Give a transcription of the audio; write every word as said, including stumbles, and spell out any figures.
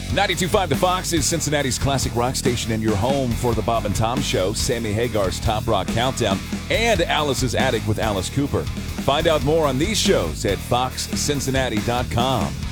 ninety-two point five The Fox is Cincinnati's classic rock station and your home for the Bob and Tom Show, Sammy Hagar's Top Rock Countdown, and Alice's Attic with Alice Cooper. Find out more on these shows at fox cincinnati dot com.